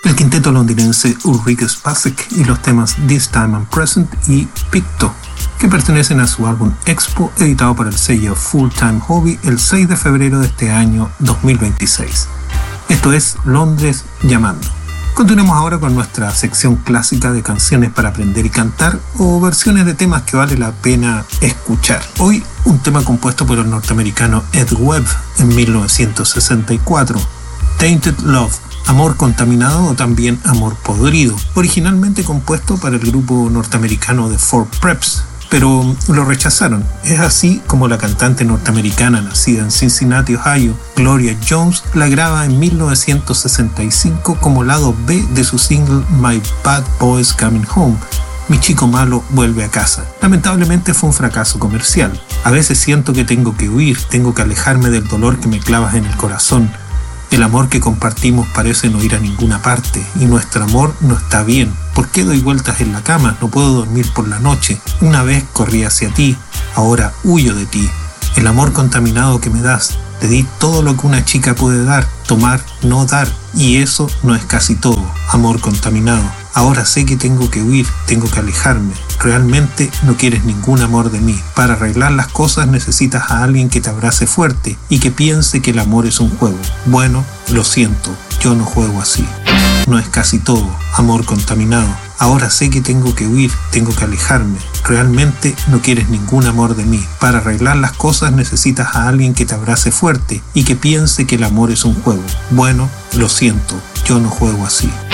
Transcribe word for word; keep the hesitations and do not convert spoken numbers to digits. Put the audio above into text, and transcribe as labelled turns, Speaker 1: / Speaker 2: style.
Speaker 1: el quinteto londinense Ulrike Spacek y los temas This Time and Present y Picto, que pertenecen a su álbum Expo, editado por el sello Full Time Hobby el seis de febrero de este año dos mil veintiséis. Esto es Londres Llamando. Continuemos ahora con nuestra sección clásica de canciones para aprender y cantar, o versiones de temas que vale la pena escuchar. Hoy un tema compuesto por el norteamericano Ed Webb en mil novecientos sesenta y cuatro, Tainted Love, Amor Contaminado o también Amor Podrido, originalmente compuesto para el grupo norteamericano The Four Preps, pero lo rechazaron. Es así como la cantante norteamericana nacida en Cincinnati, Ohio, Gloria Jones, la graba en mil novecientos sesenta y cinco como lado B de su single My Bad Boy's Coming Home, Mi Chico Malo Vuelve a Casa. Lamentablemente fue un fracaso comercial. A veces siento que tengo que huir, tengo que alejarme del dolor que me clavas en el corazón. El amor que compartimos parece no ir a ninguna parte y nuestro amor no está bien. ¿Por qué doy vueltas en la cama? No puedo dormir por la noche. Una vez corrí hacia ti, ahora huyo de ti. El amor contaminado que me das, te di todo lo que una chica puede dar, tomar, no dar, y eso no es casi todo. Amor contaminado. Ahora sé que tengo que huir, tengo que alejarme. Realmente no quieres ningún amor de mí. Para arreglar las cosas necesitas a alguien que te abrace fuerte y que piense que el amor es un juego. Bueno, lo siento, yo no juego así. No es casi todo. Amor contaminado. Ahora sé que tengo que huir, tengo que alejarme. Realmente no quieres ningún amor de mí. Para arreglar las cosas necesitas a alguien que te abrace fuerte y que piense que el amor es un juego. Bueno, lo siento, yo no juego así.